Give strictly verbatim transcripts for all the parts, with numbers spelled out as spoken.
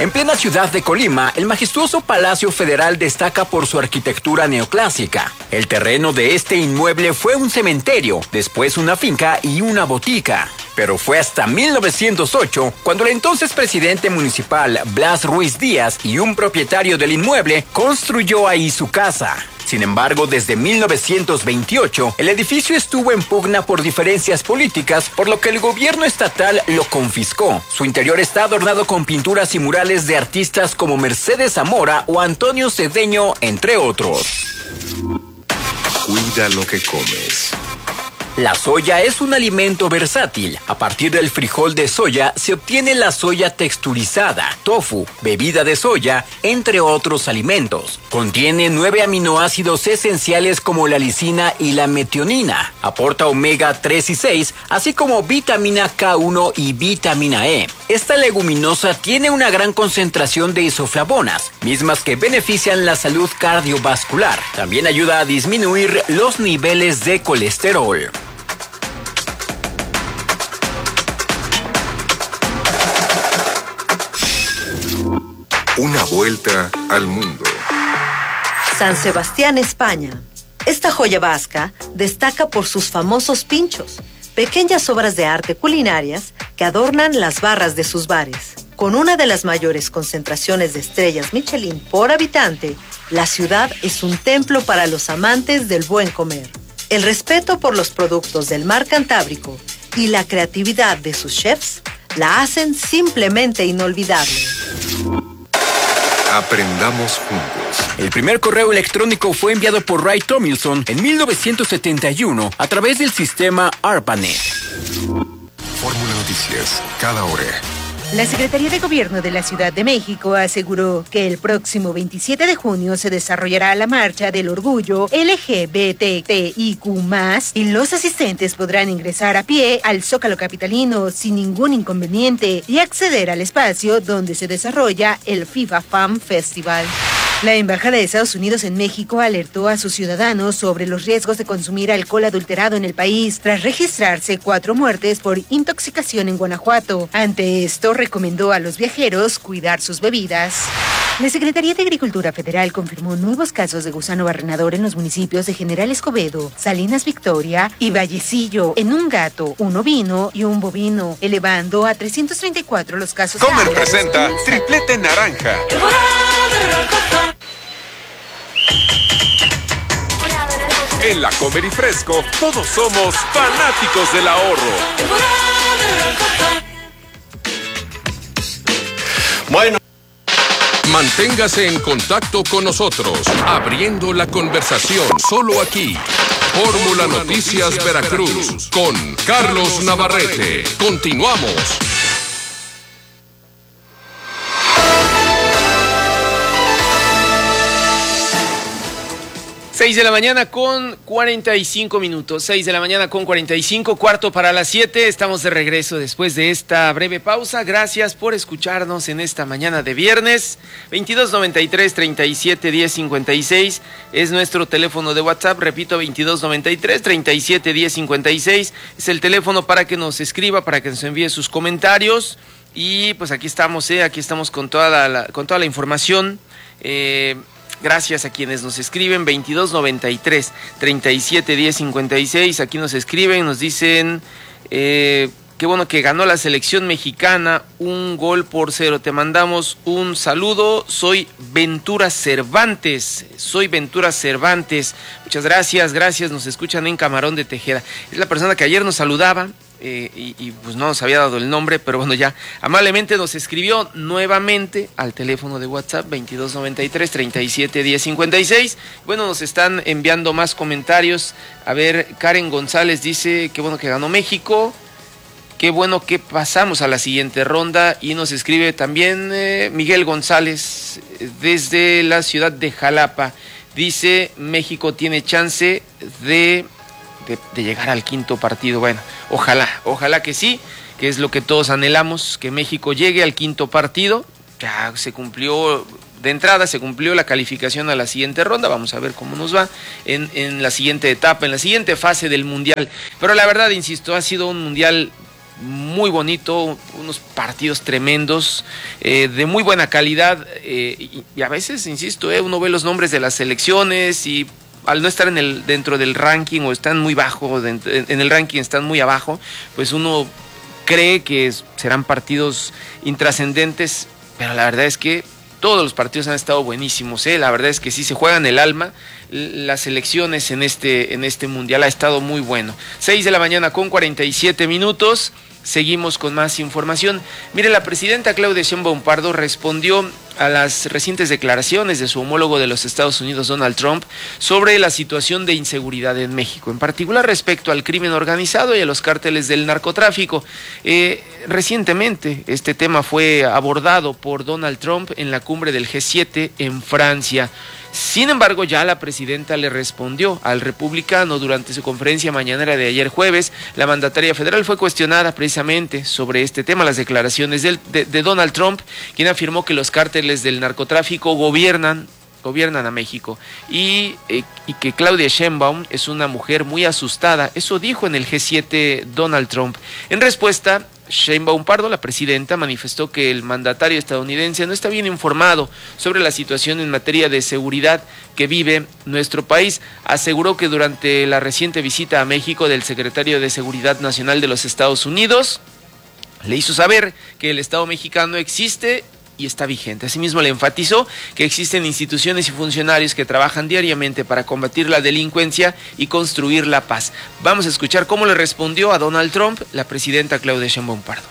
En plena ciudad de Colima, el majestuoso Palacio Federal destaca por su arquitectura neoclásica. El terreno de este inmueble fue un cementerio, después una finca y una botica. Pero fue hasta mil novecientos ocho cuando el entonces presidente municipal Blas Ruiz Díaz y un propietario del inmueble construyó ahí su casa. Sin embargo, desde mil novecientos veintiocho, el edificio estuvo en pugna por diferencias políticas, por lo que el gobierno estatal lo confiscó. Su interior está adornado con pinturas y murales de artistas como Mercedes Zamora o Antonio Cedeño, entre otros. Cuida lo que comes. La soya es un alimento versátil. A partir del frijol de soya se obtiene la soya texturizada, tofu, bebida de soya, entre otros alimentos. Contiene nueve aminoácidos esenciales como la lisina y la metionina. Aporta omega tres y seis, así como vitamina K uno y vitamina E. Esta leguminosa tiene una gran concentración de isoflavonas, mismas que benefician la salud cardiovascular. También ayuda a disminuir los niveles de colesterol. Una vuelta al mundo. San Sebastián, España. Esta joya vasca destaca por sus famosos pinchos, pequeñas obras de arte culinarias que adornan las barras de sus bares. Con una de las mayores concentraciones de estrellas Michelin por habitante, la ciudad es un templo para los amantes del buen comer. El respeto por los productos del mar Cantábrico y la creatividad de sus chefs la hacen simplemente inolvidable. Aprendamos juntos. El primer correo electrónico fue enviado por Ray Tomlinson en mil novecientos setenta y uno a través del sistema ARPANET. Fórmula Noticias, cada hora. La Secretaría de Gobierno de la Ciudad de México aseguró que el próximo veintisiete de junio se desarrollará la Marcha del Orgullo L G B T I Q más, y los asistentes podrán ingresar a pie al Zócalo capitalino sin ningún inconveniente y acceder al espacio donde se desarrolla el FIFA Fan Festival. La Embajada de Estados Unidos en México alertó a sus ciudadanos sobre los riesgos de consumir alcohol adulterado en el país tras registrarse cuatro muertes por intoxicación en Guanajuato. Ante esto, recomendó a los viajeros cuidar sus bebidas. La Secretaría de Agricultura Federal confirmó nuevos casos de gusano barrenador en los municipios de General Escobedo, Salinas Victoria y Vallecillo, en un gato, un ovino y un bovino, elevando a trescientos treinta y cuatro los casos. Comer presenta Triplete Naranja. En la Comer y Fresco, todos somos fanáticos del ahorro. Bueno. Manténgase en contacto con nosotros, abriendo la conversación solo aquí. Fórmula Noticias Veracruz, con Carlos Navarrete. Continuamos. seis de la mañana con cuarenta y cinco minutos, seis de la mañana con cuarenta y cinco, cuarto para las siete, estamos de regreso después de esta breve pausa. Gracias por escucharnos en esta mañana de viernes. Veintidós noventa y tres, treinta y siete, diez cincuenta y seis es nuestro teléfono de WhatsApp, repito, veintidós noventa y tres, treinta y siete, diez cincuenta y seis es el teléfono para que nos escriba, para que nos envíe sus comentarios. Y pues aquí estamos, eh, aquí estamos con toda la, la con toda la información. eh, Gracias a quienes nos escriben, veintidós noventa y tres, treinta y siete, diez cincuenta y seis, aquí nos escriben, nos dicen, eh, qué bueno que ganó la selección mexicana, un gol por cero, te mandamos un saludo, soy Ventura Cervantes, soy Ventura Cervantes, muchas gracias, gracias, nos escuchan en Camarón de Tejeda, es la persona que ayer nos saludaba. Eh, y, y pues no nos había dado el nombre, pero bueno, ya amablemente nos escribió nuevamente al teléfono de WhatsApp veintidós noventa y tres, treinta y siete, diez cincuenta y seis. Bueno, nos están enviando más comentarios. A ver, Karen González dice, qué bueno que ganó México, qué bueno que pasamos a la siguiente ronda. Y nos escribe también eh, Miguel González desde la ciudad de Jalapa. Dice, México tiene chance de... De, de llegar al quinto partido. Bueno, ojalá, ojalá que sí, que es lo que todos anhelamos, que México llegue al quinto partido. Ya se cumplió, de entrada se cumplió la calificación a la siguiente ronda, vamos a ver cómo nos va en, en la siguiente etapa, en la siguiente fase del Mundial. Pero la verdad, insisto, ha sido un Mundial muy bonito, unos partidos tremendos, eh, de muy buena calidad, eh, y, y a veces, insisto, eh, uno ve los nombres de las selecciones y al no estar en el dentro del ranking o están muy bajo, en, en el ranking están muy abajo, pues uno cree que serán partidos intrascendentes, pero la verdad es que todos los partidos han estado buenísimos, ¿eh? La verdad es que sí se juegan el alma. Las elecciones en este, en este mundial ha estado muy bueno. seis de la mañana con cuarenta y siete minutos. Seguimos con más información. Mire, la presidenta Claudia Sheinbaum Pardo respondió a las recientes declaraciones de su homólogo de los Estados Unidos, Donald Trump, sobre la situación de inseguridad en México, en particular respecto al crimen organizado y a los cárteles del narcotráfico. Eh, recientemente este tema fue abordado por Donald Trump en la cumbre del G siete en Francia. Sin embargo, ya la presidenta le respondió al republicano durante su conferencia mañanera de ayer jueves. La mandataria federal fue cuestionada precisamente sobre este tema, las declaraciones de, de, de Donald Trump, quien afirmó que los cárteles del narcotráfico gobiernan gobiernan a México y, eh, y que Claudia Sheinbaum es una mujer muy asustada. Eso dijo en el G siete Donald Trump. En respuesta, Sheinbaum Pardo, la presidenta, manifestó que el mandatario estadounidense no está bien informado sobre la situación en materia de seguridad que vive nuestro país. Aseguró que durante la reciente visita a México del secretario de Seguridad Nacional de los Estados Unidos, le hizo saber que el Estado mexicano existe y está vigente. Asimismo, le enfatizó que existen instituciones y funcionarios que trabajan diariamente para combatir la delincuencia y construir la paz. Vamos a escuchar cómo le respondió a Donald Trump la presidenta Claudia Sheinbaum Pardo.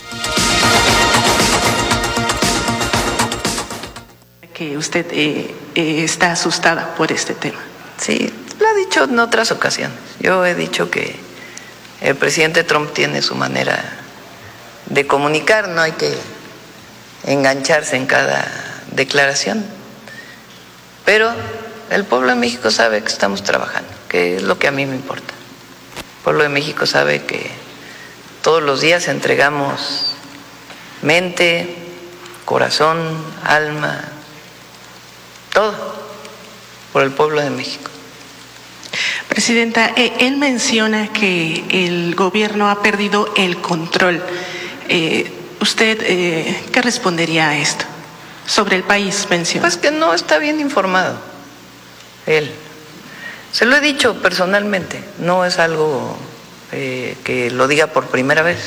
Que usted eh, eh, está asustada por este tema. Sí, lo ha dicho en otras ocasiones. Yo he dicho que el presidente Trump tiene su manera de comunicar, no hay que engancharse en cada declaración, pero el pueblo de México sabe que estamos trabajando, que es lo que a mí me importa. El pueblo de México sabe que todos los días entregamos mente, corazón, alma, todo por el pueblo de México. Presidenta, eh, él menciona que el gobierno ha perdido el control. Eh, ¿Usted eh, qué respondería a esto? Sobre el país, menciona. Pues que no está bien informado, él. Se lo he dicho personalmente, no es algo eh, que lo diga por primera vez.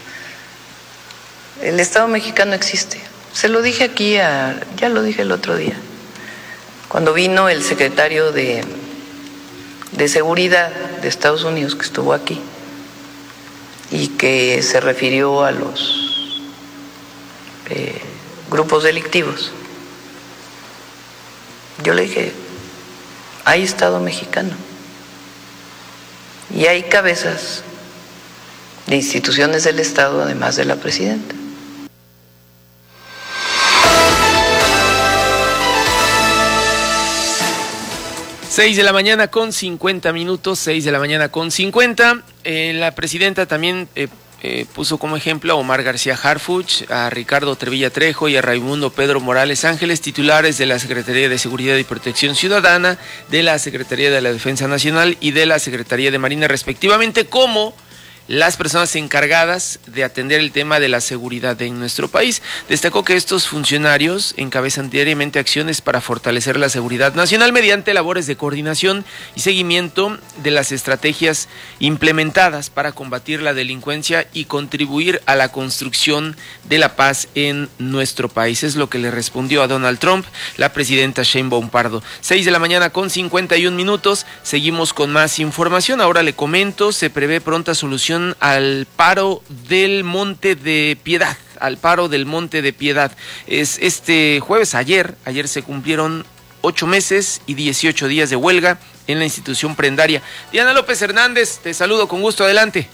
El Estado mexicano existe. Se lo dije aquí, a, ya lo dije el otro día, cuando vino el secretario de, de Seguridad de Estados Unidos, que estuvo aquí, y que se refirió a los Eh, grupos delictivos. Yo le dije, hay Estado mexicano y hay cabezas de instituciones del Estado, además de la presidenta. seis de la mañana con cincuenta minutos, seis de la mañana con cincuenta. Eh, la presidenta también eh, Eh, puso como ejemplo a Omar García Harfuch, a Ricardo Trevilla Trejo y a Raimundo Pedro Morales Ángeles, titulares de la Secretaría de Seguridad y Protección Ciudadana, de la Secretaría de la Defensa Nacional y de la Secretaría de Marina, respectivamente, como las personas encargadas de atender el tema de la seguridad en nuestro país. Destacó que estos funcionarios encabezan diariamente acciones para fortalecer la seguridad nacional mediante labores de coordinación y seguimiento de las estrategias implementadas para combatir la delincuencia y contribuir a la construcción de la paz en nuestro país. Es lo que le respondió a Donald Trump la presidenta Sheinbaum Pardo. seis de la mañana con cincuenta y un minutos. Seguimos con más información. Ahora le comento, se prevé pronta solución al paro del Monte de Piedad, al paro del Monte de Piedad. Es este jueves, ayer, ayer se cumplieron ocho meses y dieciocho días de huelga en la institución prendaria. Diana López Hernández, te saludo con gusto, adelante.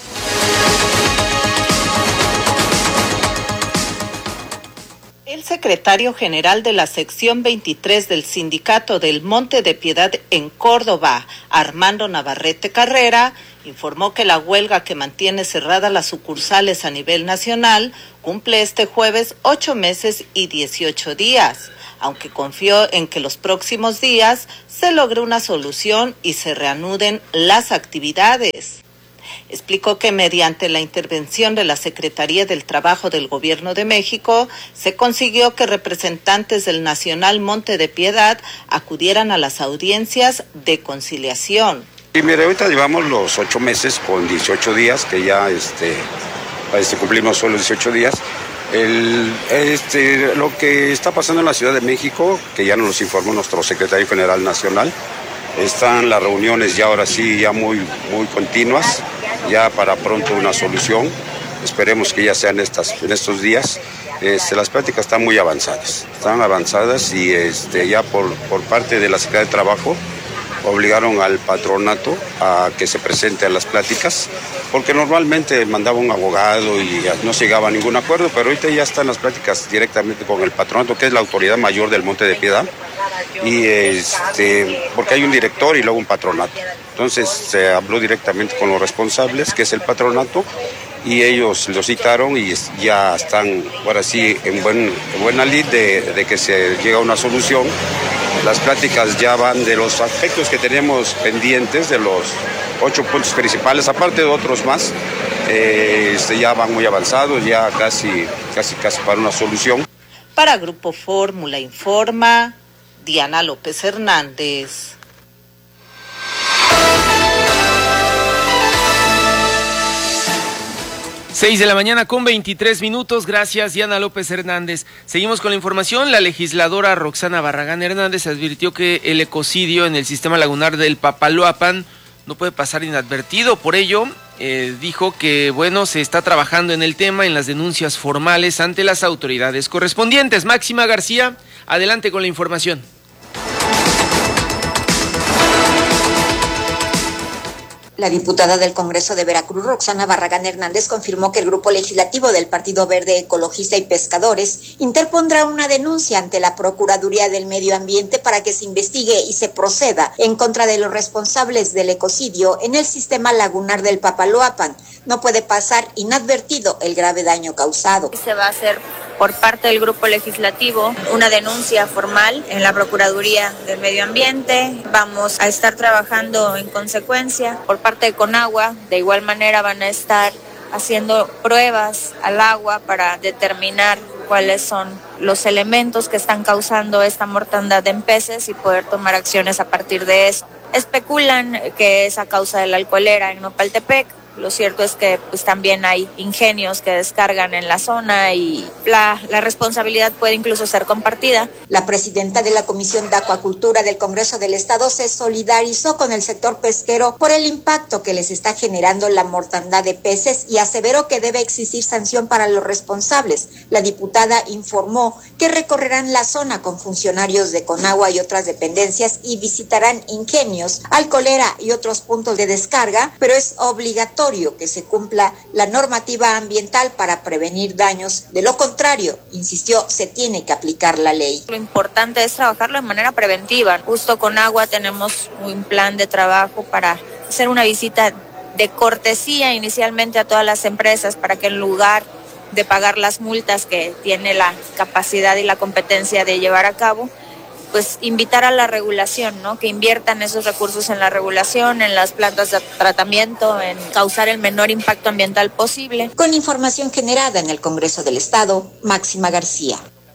El secretario general de la sección veintitrés del Sindicato del Monte de Piedad en Córdoba, Armando Navarrete Carrera, informó que la huelga que mantiene cerradas las sucursales a nivel nacional cumple este jueves ocho meses y dieciocho días, aunque confió en que los próximos días se logre una solución y se reanuden las actividades. explicó que mediante la intervención de la Secretaría del Trabajo del Gobierno de México se consiguió que representantes del Nacional Monte de Piedad acudieran a las audiencias de conciliación. Y mire, ahorita llevamos los ocho meses con dieciocho días, que ya este, este, cumplimos solo dieciocho días. El, este, lo que está pasando en la Ciudad de México, que ya nos informó nuestro secretario general nacional, están las reuniones ya ahora sí, ya muy, muy continuas, ya para pronto una solución. Esperemos que ya sean estas, en estos días. Este, las prácticas están muy avanzadas, están avanzadas y este, ya por, por parte de la Secretaría de Trabajo obligaron al patronato a que se presente a las pláticas, porque normalmente mandaba un abogado y no se llegaba a ningún acuerdo, pero ahorita ya están las pláticas directamente con el patronato, que es la autoridad mayor del Monte de Piedad, y este, porque hay un director y luego un patronato. Entonces se habló directamente con los responsables, que es el patronato, y ellos lo citaron y ya están ahora sí en, buen, en buena lid de, de que se llegue a una solución. Las pláticas ya van de los aspectos que tenemos pendientes, de los ocho puntos principales, aparte de otros más, eh, este, ya van muy avanzados, ya casi, casi, casi para una solución. Para Grupo Fórmula Informa, Diana López Hernández. seis de la mañana con veintitrés minutos, gracias Diana López Hernández. Seguimos con la información. La legisladora Roxana Barragán Hernández advirtió que el ecocidio en el sistema lagunar del Papaloapan no puede pasar inadvertido. Por ello, eh, dijo que, bueno, se está trabajando en el tema, en las denuncias formales ante las autoridades correspondientes. Máxima García, adelante con la información. La diputada del Congreso de Veracruz, Roxana Barragán Hernández, confirmó que el grupo legislativo del Partido Verde Ecologista y Pescadores interpondrá una denuncia ante la Procuraduría del Medio Ambiente para que se investigue y se proceda en contra de los responsables del ecocidio en el sistema lagunar del Papaloapan. No puede pasar inadvertido el grave daño causado. Se va a hacer por parte del grupo legislativo una denuncia formal en la Procuraduría del Medio Ambiente. Vamos a estar trabajando en consecuencia por parte de Conagua. De igual manera van a estar haciendo pruebas al agua para determinar cuáles son los elementos que están causando esta mortandad en peces y poder tomar acciones a partir de eso. Especulan que es a causa de la alcoholera en Nopaltepec. Lo cierto es que pues también hay ingenios que descargan en la zona y la, la responsabilidad puede incluso ser compartida. La presidenta de la Comisión de Acuacultura del Congreso del Estado se solidarizó con el sector pesquero por el impacto que les está generando la mortandad de peces y aseveró que debe existir sanción para los responsables. La diputada informó que recorrerán la zona con funcionarios de Conagua y otras dependencias y visitarán ingenios, alcoholera y otros puntos de descarga, pero es obligatorio que se cumpla la normativa ambiental para prevenir daños. De lo contrario, insistió, se tiene que aplicar la ley. Lo importante es trabajarlo de manera preventiva. Justo con Agua tenemos un plan de trabajo para hacer una visita de cortesía inicialmente a todas las empresas para que en lugar de pagar las multas que tiene la capacidad y la competencia de llevar a cabo, pues invitar a la regulación, ¿no? Que inviertan esos recursos en la regulación, en las plantas de tratamiento, en causar el menor impacto ambiental posible. Con información generada en el Congreso del Estado, Máxima García.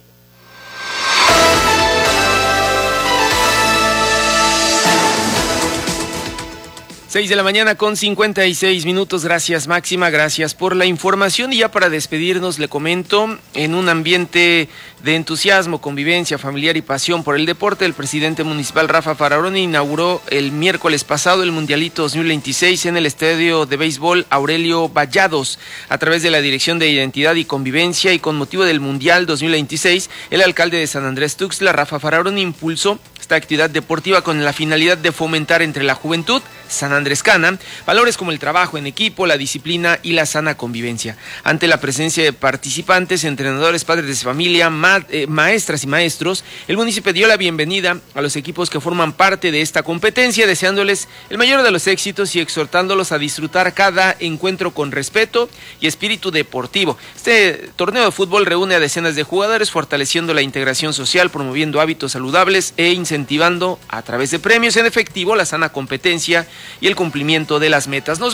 seis de la mañana con cincuenta y seis minutos, gracias Máxima, gracias por la información. Y ya para despedirnos le comento, en un ambiente de entusiasmo, convivencia familiar y pasión por el deporte, el presidente municipal Rafa Fararoni inauguró el miércoles pasado el Mundialito dos mil veintiséis en el estadio de béisbol Aurelio Vallados. A través de la Dirección de Identidad y Convivencia y con motivo del Mundial dos mil veintiséis, el alcalde de San Andrés Tuxtla, Rafa Fararoni, impulsó esta actividad deportiva con la finalidad de fomentar entre la juventud sanandrescana valores como el trabajo en equipo, la disciplina y la sana convivencia. Ante la presencia de participantes, entrenadores, padres de familia, ma eh, maestras y maestros, el municipio dio la bienvenida a los equipos que forman parte de esta competencia, deseándoles el mayor de los éxitos y exhortándolos a disfrutar cada encuentro con respeto y espíritu deportivo. Este torneo de fútbol reúne a decenas de jugadores, fortaleciendo la integración social, promoviendo hábitos saludables e incentivando a través de premios en efectivo la sana competencia y el cumplimiento de las metas. Nos